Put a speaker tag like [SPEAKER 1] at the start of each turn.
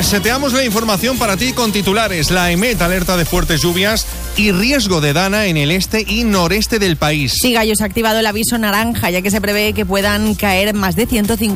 [SPEAKER 1] Reseteamos la información para ti con titulares. La EMET alerta de fuertes lluvias y riesgo de dana en el este y noreste del país.
[SPEAKER 2] Sí, Gallos ha activado el aviso naranja, ya que se prevé que puedan caer más de 150